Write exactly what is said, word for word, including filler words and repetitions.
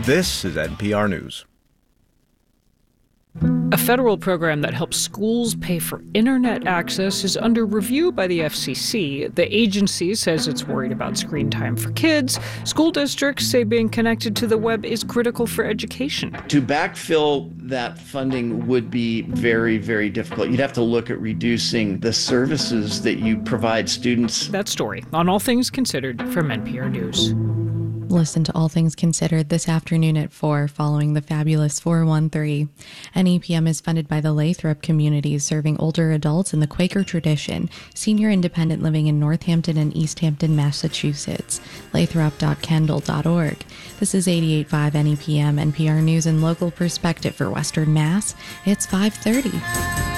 This is N P R News. A federal program that helps schools pay for internet access is under review by the F C C. The agency says it's worried about screen time for kids. School districts say being connected to the web is critical for education. To backfill that funding would be very, very difficult. You'd have to look at reducing the services that you provide students. That story on All Things Considered from N P R News. Listen to All Things Considered this afternoon at four following the fabulous four one three. N E P M is funded by the Lathrop communities serving older adults in the Quaker tradition, senior independent living in Northampton and East Hampton, Massachusetts. lathrop dot kendall dot org. This is eighty-eight point five N E P M, N P R News and local perspective for Western Mass. It's five thirty.